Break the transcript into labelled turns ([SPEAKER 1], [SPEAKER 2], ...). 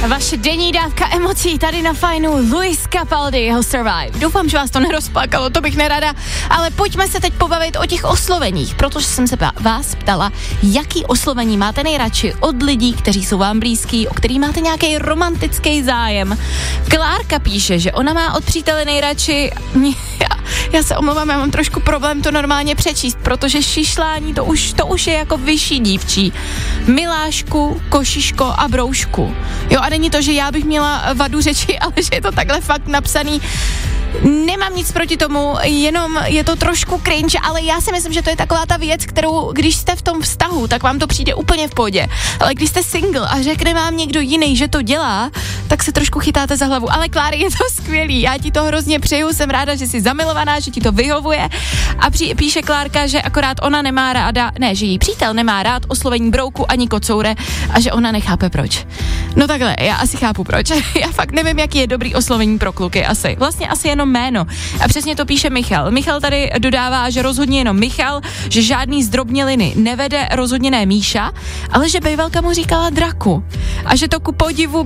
[SPEAKER 1] Vaše denní dávka emocí tady na Fajnu, Luis Capaldi, jeho Survive. Doufám, že vás to nerozplakalo, to bych nerada, ale pojďme se teď pobavit o těch osloveních, protože jsem se vás ptala, jaký oslovení máte nejradši od lidí, kteří jsou vám blízký, o který máte nějaký romantický zájem. Klárka píše, že ona má od přítele nejradši, já se omlouvám, já mám trošku problém to normálně přečíst, protože šišlání to už je jako vyšší dívčí. Milášku, košiško a broušku. Jo, a není to, že já bych měla vadu řeči, ale že je to takhle fakt napsaný. Nemám nic proti tomu, jenom je to trošku cringe, ale já si myslím, že to je taková ta věc, kterou, když jste v tom vztahu, tak vám to přijde úplně v pohodě. Ale když jste single a řekne vám někdo jiný, že to dělá, tak se trošku chytáte za hlavu. Ale Kláry, je to skvělý, já ti to hrozně přeju, jsem ráda, že jsi zamilovaná, že ti to vyhovuje. A píše Klárka, že akorát ona nemá ráda, že její přítel nemá rád oslovení brouku ani kocoure a že ona nechápe proč. No takhle, já asi chápu proč. Já fakt nevím, jaký je dobrý oslovení pro kluky asi. Vlastně asi jenom jméno. A přesně to píše Michal. Michal tady dodává, že rozhodně jenom Michal, že žádný zdrobněliny nevede, rozhodně ne Míša, ale že bejvalka mu říkala draku. A že to ku podivu